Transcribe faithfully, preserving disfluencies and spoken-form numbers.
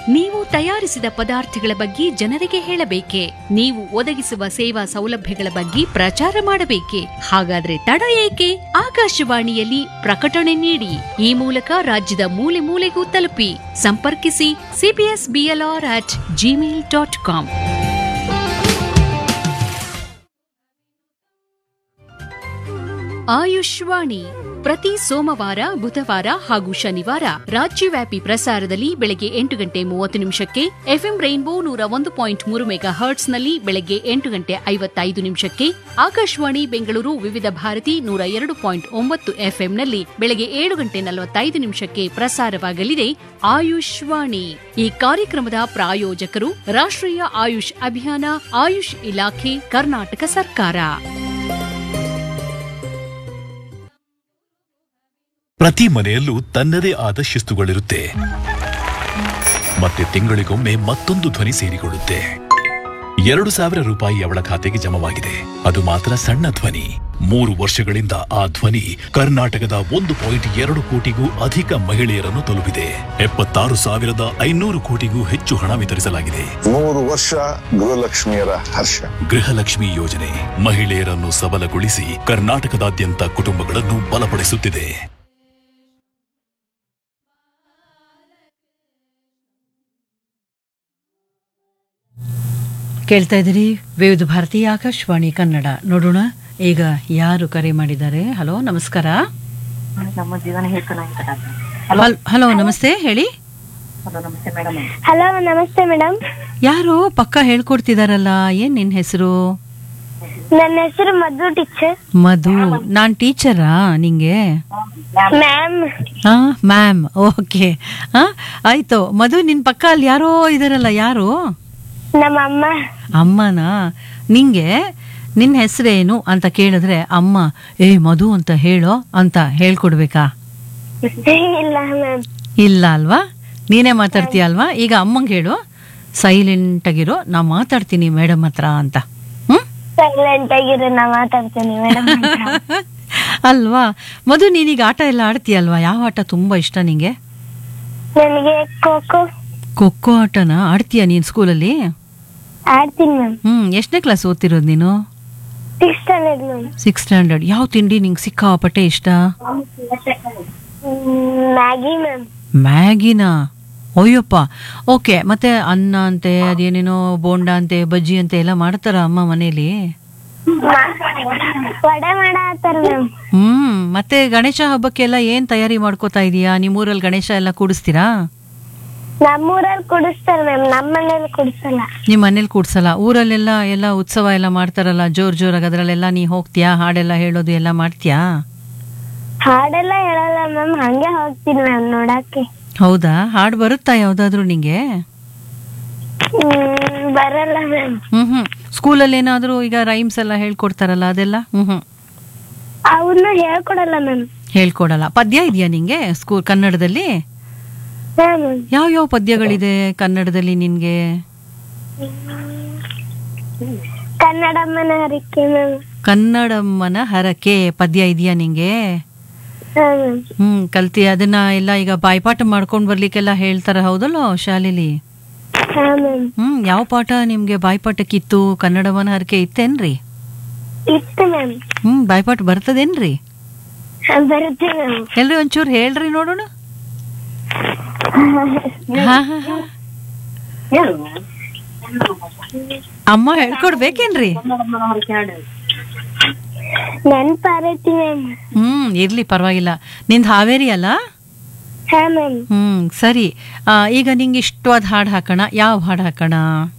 ನೀವು ತಯಾರಿಸಿದ ಪದಾರ್ಥಗಳ ಬಗ್ಗೆ ಜನರಿಗೆ ಹೇಳಬೇಕೆ? ನೀವು ಒದಗಿಸುವ ಸೇವಾ ಸೌಲಭ್ಯಗಳ ಬಗ್ಗೆ ಪ್ರಚಾರ ಮಾಡಬೇಕೆ? ಹಾಗಾದ್ರೆ ತಡ ಏಕೆ? ಆಕಾಶವಾಣಿಯಲ್ಲಿ ಪ್ರಕಟಣೆ ನೀಡಿ. ಈ ಮೂಲಕ ರಾಜ್ಯದ ಮೂಲೆ ಮೂಲೆಗೂ ತಲುಪಿ. ಸಂಪರ್ಕಿಸಿ CBS BLR at Gmail dot com. Ayushvani ಪ್ರತಿ ಸೋಮವಾರ, ಬುಧವಾರ ಹಾಗೂ ಶನಿವಾರ ರಾಜ್ಯವ್ಯಾಪಿ ಪ್ರಸಾರದಲ್ಲಿ ಬೆಳಗ್ಗೆ ಎಂಟು ಗಂಟೆ ಮೂವತ್ತು ನಿಮಿಷಕ್ಕೆ, ಎಫ್ಎಂ ರೈನ್ಬೋ ನೂರ ಒಂದು ಪಾಯಿಂಟ್ ಮೂರು ಮೆಗಾ ಹರ್ಟ್ಸ್ನಲ್ಲಿ ಬೆಳಗ್ಗೆ ಎಂಟು ಗಂಟೆ ಐವತ್ತೈದು ನಿಮಿಷಕ್ಕೆ, ಆಕಾಶವಾಣಿ ಬೆಂಗಳೂರು ವಿವಿಧ ಭಾರತಿ ನೂರ ಎರಡು ಪಾಯಿಂಟ್ ಒಂಬತ್ತು ಎಫ್ಎಂನಲ್ಲಿ ಬೆಳಗ್ಗೆ ಏಳು ಗಂಟೆ ನಲವತ್ತೈದು ನಿಮಿಷಕ್ಕೆ ಪ್ರಸಾರವಾಗಲಿದೆ ಆಯುಷ್ವಾಣಿ. ಈ ಕಾರ್ಯಕ್ರಮದ ಪ್ರಾಯೋಜಕರು ರಾಷ್ಟ್ರೀಯ ಆಯುಷ್ ಅಭಿಯಾನ, ಆಯುಷ್ ಇಲಾಖೆ, ಕರ್ನಾಟಕ ಸರ್ಕಾರ. ಪ್ರತಿ ಮನೆಯಲ್ಲೂ ತನ್ನದೇ ಆದ ಶಿಸ್ತುಗಳಿರುತ್ತೆ. ಮತ್ತೆ ತಿಂಗಳಿಗೊಮ್ಮೆ ಮತ್ತೊಂದು ಧ್ವನಿ ಸೇರಿಕೊಳ್ಳುತ್ತೆ. ಎರಡು ಸಾವಿರ ರೂಪಾಯಿ ಅವಳ ಖಾತೆಗೆ ಜಮವಾಗಿದೆ. ಅದು ಮಾತ್ರ ಸಣ್ಣ ಧ್ವನಿ. ಮೂರು ವರ್ಷಗಳಿಂದ ಆ ಧ್ವನಿ ಕರ್ನಾಟಕದ ಒಂದು ಪಾಯಿಂಟ್ ಎರಡು ಕೋಟಿಗೂ ಅಧಿಕ ಮಹಿಳೆಯರನ್ನು ತಲುಪಿದೆ. ಎಪ್ಪತ್ತಾರು ಸಾವಿರದ ಐನೂರು ಕೋಟಿಗೂ ಹೆಚ್ಚು ಹಣ ವಿತರಿಸಲಾಗಿದೆ. ಮೂರು ವರ್ಷ ಗೃಹಲಕ್ಷ್ಮಿಯರ ಹರ್ಷ. ಗೃಹಲಕ್ಷ್ಮಿ ಯೋಜನೆ ಮಹಿಳೆಯರನ್ನು ಸಬಲಗೊಳಿಸಿ ಕರ್ನಾಟಕದಾದ್ಯಂತ ಕುಟುಂಬಗಳನ್ನು ಬಲಪಡಿಸುತ್ತಿದೆ. ಕೇಳ್ತಾ ಇದ್ದೀರಿ ವಿವಿಧ ಭಾರತೀಯ ಆಕಾಶವಾಣಿ ಕನ್ನಡ. ನೋಡೋಣ ಈಗ ಯಾರು ಕರೆ ಮಾಡಿದ್ದಾರೆ. ಹಲೋ, ನಮಸ್ಕಾರ. ನಮ್ಮ ಜೀವನ ಹೇತನ ಹಲೋ, ನಮಸ್ತೆ, ಹೇಳಿ. ಹಲೋ, ನಮಸ್ತೆ ಮೇಡಮ್. ಯಾರು ಪಕ್ಕ ಹೇಳ್ಕೊಡ್ತಿದಾರಲ್ಲ, ಏನ್ ನಿನ್ ಹೆಸರು? ನನ್ನ ಹೆಸರು ಮಧು ಟೀಚರ್. ಮಧು, ನಾನ್ ಟೀಚರಾ ನಿಂಗೆ? ಮ್ಯಾಮ್. ಹಾ, ಮ್ಯಾಮ್. ಓಕೆ, ಹಾ ಆಯ್ತು. ಮಧು, ನಿನ್ ಪಕ್ಕ ಅಲ್ಲಿ ಯಾರೋ ಇದಾರಲ್ಲ, ಯಾರು? ನಮ್ಮ ಅಮ್ಮ. ಅಮ್ಮನಾ? ನಿಂಗೆ ನಿನ್ ಹೆಸರೇನು ಅಂತ ಕೇಳಿದ್ರೆ ಅಮ್ಮ ಏ ಮಧು ಅಂತ ಹೇಳೋ ಅಂತ ಹೇಳ್ಕೊಡ್ಬೇಕಾ? ಇಲ್ಲ ಮ್ಯಾಮ್. ಇಲ್ಲ ಅಲ್ವಾ, ನೀನೇ ಮಾತಾಡ್ತೀಯ ಅಲ್ವಾ? ಈಗ ಅಮ್ಮಂಗೆ ಹೇಳು, ಸೈಲೆಂಟ್ ಆಗಿರೋ, ನಾ ಮಾತಾಡ್ತೀನಿ ಮೇಡಮ್ ಹತ್ರ ಅಂತ. ಹ್ಮ್, ಸೈಲೆಂಟ್ ಆಗಿರೋ, ನಾ ಮಾತಾಡ್ತೀನಿ ಮೇಡಮ್ ಅಲ್ವಾ? ಮಧು, ನೀನೀಗ ಆಟ ಎಲ್ಲ ಆಡ್ತೀಯಲ್ವಾ? ಯಾವ ಆಟ ತುಂಬಾ ಇಷ್ಟ ನಿಂಗೆ? ನನಗೆ ಖೋಖೋ. ಖೋಖೋ ಆಟನ ಆಡ್ತೀಯ ನೀನ್ ಸ್ಕೂಲಲ್ಲಿ? ಆಡ್ತೀನಿ ಮ್ಯಾಮ್. ಹ್ಮ್, ಎಷ್ಟನೇ ಕ್ಲಾಸ್ ಓದ್ತಿರೋದು ನೀನು? Six standard ma'am. Six standard. ಯಾವ ತಿಂಡಿ ನಿಂಗೆ ಸಿಕ್ಕಾಪಟ್ಟೆ ಇಷ್ಟ? Maggi ma'am. ಮ್ಯಾಗಿನಾ? ಅಯ್ಯಪ್ಪ. ಓಕೆ, ಮತ್ತೆ ಅನ್ನ ಅಂತೆ, ಅದೇನೇನೋ ಬೋಂಡ ಅಂತೆ, ಬಜ್ಜಿ ಅಂತೆ ಎಲ್ಲ ಮಾಡ್ತಾರ ಅಮ್ಮ ಮನೇಲಿ? ವಡೆ ಮಾಡಾತಾರ ಮ್ಯಾಮ್. ಹ್ಮ್, ಮತ್ತೆ ಗಣೇಶ ಹಬ್ಬಕ್ಕೆಲ್ಲ ಏನ್ ತಯಾರಿ ಮಾಡ್ಕೋತಾ ಇದೀಯಾ? ನಿಮ್ಮೂರಲ್ಲಿ ಗಣೇಶ ಎಲ್ಲ ಕೂಡಿಸ್ತೀರಾ? ನಮ್ಮೂರಲ್ಲಿ ಕುಡಿಸ್ತಾರೆ ಮ್ಯಾಮ್, ನಮ್ಮ ಮನೇಲಿ ಕುಡಿಸಲ್ಲ. ನಿಮ್ ಮನೇಲಿ ಕೂಡ್ಸಲ್ಲ? ಊರಲ್ಲೆಲ್ಲ ಎಲ್ಲ ಉತ್ಸವ ಎಲ್ಲ ಮಾಡ್ತಾರಲ್ಲ ಜೋರ್ ಜೋರಾಗಿ, ಅದ್ರಲ್ಲೆಲ್ಲ ನೀ ಹೋಗ್ತೀಯಾ? ಹಾಡೆಲ್ಲ ಹೇಳೋದು ಎಲ್ಲ ಮಾಡ್ತೀಯಾ? ಹಾಡೆಲ್ಲ ಹೇಳಲ್ಲ ಮ್ಯಾಮ್, ಹಂಗೆ ಹೋಗ್ತೀನಿ ಮ್ಯಾಮ್ ನೋಡಕ್ಕೆ. ಹೌದಾ? ಹಾಡ್ ಬರುತ್ತಾ ಯಾವ್ದಾದ್ರು ನಿಂಗೆ? ಹ್ಮ್, ಬರಲ್ಲ ಮ್ಯಾಮ್. ಹ್ಮ್ ಹ್ಮ್ ಸ್ಕೂಲಲ್ಲಿ ಏನಾದ್ರು ಈಗ ರೈಮ್ಸ್ ಎಲ್ಲ ಹೇಳ್ಕೊಡ್ತಾರಲ್ಲ, ಅದೆಲ್ಲ? ಹ್ಮ್ ಹ್ಮ್ ಅವನ್ನ ಹೇಳ್ಕೊಡಲ್ಲ ಮ್ಯಾಮ್. ಹೇಳ್ಕೊಡಲ್ಲ. ಪದ್ಯ ಇದೆಯಾ ನಿಂಗೆ ಸ್ಕೂಲ್ ಕನ್ನಡದಲ್ಲಿ? ಯಾವ ಯಾವ ಪದ್ಯಗಳಿದೆ ಕನ್ನಡದಲ್ಲಿ ನಿನ್ಗೆ? ಕನ್ನಡಮ್ಮನ ಹರಕೆ ಮ್ಯಾಮ್. ಕನ್ನಡಮ್ಮನ ಹರಕೆ ಪದ್ಯ ಇದೆಯಾ ನಿಂಗೆ? ಹ್ಮ್, ಕಲ್ತಿ ಅದನ್ನ ಎಲ್ಲ ಈಗ ಬಾಯ್ಪಾಠ ಮಾಡ್ಕೊಂಡ್ ಬರ್ಲಿಕ್ಕೆಲ್ಲ ಹೇಳ್ತಾರ, ಹೌದಲ್ಲೋ ಶಾಲೆಲಿ? ಹ್ಮ್, ಯಾವ ಪಾಠ ನಿಮ್ಗೆ ಬಾಯ್ಪಾಠಕ್ಕಿತ್ತು? ಕನ್ನಡಮ್ಮನ ಹರಕೆ ಇತ್ತೇನ್ರಿ? ಇತ್ತು ಮ್ಯಾಮ್. ಹ್ಮ್, ಬಾಯ್ಪಾಠ ಬರ್ತದೇನ್ರಿ? ಬರುತ್ತೆ ಮ್ಯಾಮ್. ಹೇಳ್ರಿ, ಒಂಚೂರು ಹೇಳ್ರಿ ನೋಡೋಣ. ಅಮ್ಮ ಹೇಳ್ಕೊಡ್ಬೇಕೇನ್ರಿ? ನೆನ್ಪಾರೈತಿ ಮ್ಯಾಮ್. ಹ್ಮ್, ಇರ್ಲಿ ಪರವಾಗಿಲ್ಲ. ನಿಂದ್ ಹಾವೇರಿ ಅಲ್ಲ? ಹಾ ಮ್ಯಾಮ್. ಹ್ಮ್, ಸರಿ. ಈಗ ನಿಂಗೆ ಇಷ್ಟವಾದ ಹಾಡು ಹಾಕೋಣ. ಯಾವ ಹಾಡು ಹಾಕೋಣ?